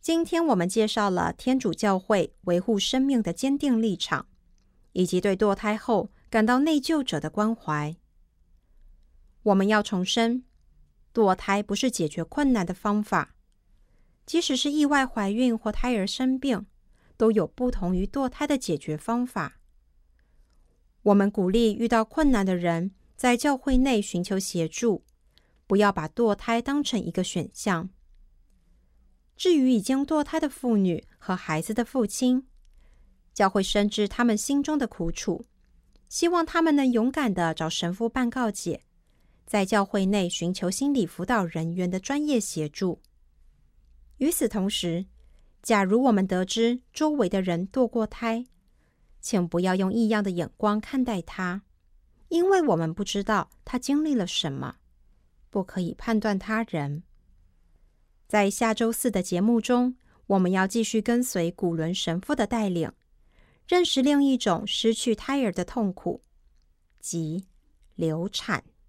今天我们介绍了天主教会维护生命的坚定立场，以及对堕胎后感到内疚者的关怀。我们要重申，堕胎不是解决困难的方法，即使是意外怀孕或胎儿生病，都有不同于堕胎的解决方法。我们鼓励遇到困难的人在教会内寻求协助，不要把堕胎当成一个选项。至于已经堕胎的妇女和孩子的父亲，教会深知他们心中的苦楚，希望他们能勇敢地找神父办告解，在教会内寻求心理辅导人员的专业协助。与此同时，假如我们得知周围的人堕过胎，请不要用异样的眼光看待他，因为我们不知道他经历了什么，不可以判断他人。在下周4的节目中，我们要继续跟随古伦神父的带领，认识另一种失去胎儿的痛苦，即流产。